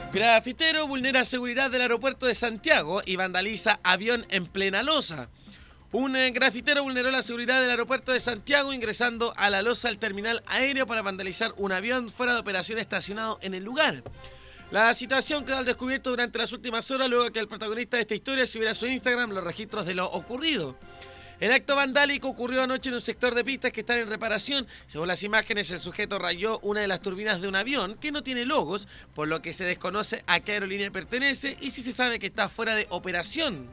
Grafitero vulnera seguridad del aeropuerto de Santiago y vandaliza avión en plena losa. Un grafitero vulneró la seguridad del aeropuerto de Santiago ingresando a la losa del terminal aéreo para vandalizar un avión fuera de operación estacionado en el lugar. La situación quedó al descubierto durante las últimas horas luego de que el protagonista de esta historia subiera a su Instagram los registros de lo ocurrido. El acto vandálico ocurrió anoche en un sector de pistas que están en reparación. Según las imágenes, el sujeto rayó una de las turbinas de un avión que no tiene logos, por lo que se desconoce a qué aerolínea pertenece y si se sabe que está fuera de operación.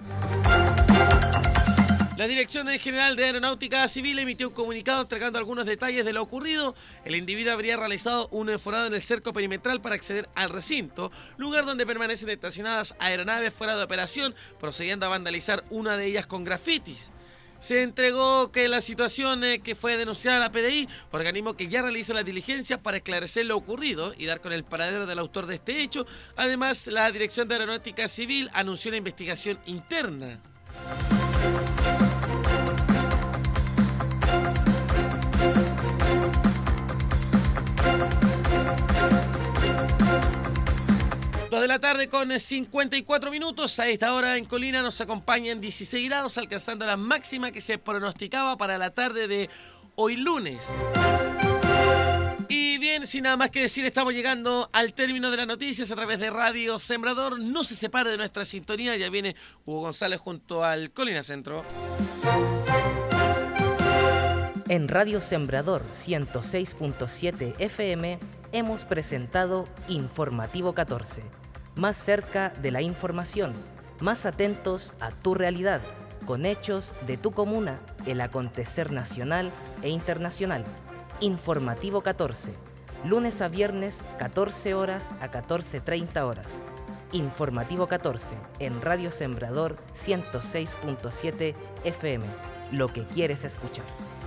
La Dirección General de Aeronáutica Civil emitió un comunicado entregando algunos detalles de lo ocurrido. El individuo habría realizado un forado en el cerco perimetral para acceder al recinto, lugar donde permanecen estacionadas aeronaves fuera de operación, procediendo a vandalizar una de ellas con grafitis. Se entregó que la situación que fue denunciada a la PDI, organismo que ya realiza las diligencias para esclarecer lo ocurrido y dar con el paradero del autor de este hecho. Además, la Dirección de Aeronáutica Civil anunció una investigación interna. De la tarde con 54 minutos. A esta hora en Colina nos acompañan 16 grados, alcanzando la máxima que se pronosticaba para la tarde de hoy lunes. Y bien, sin nada más que decir, estamos llegando al término de las noticias a través de Radio Sembrador. No se separe de nuestra sintonía, ya viene Hugo González junto al Colina Centro. En Radio Sembrador 106.7 FM hemos presentado Informativo 14. Más cerca de la información, más atentos a tu realidad, con hechos de tu comuna, el acontecer nacional e internacional. Informativo 14, lunes a viernes 14 horas a 14:30 horas. Informativo 14 en Radio Sembrador 106.7 FM, lo que quieres escuchar.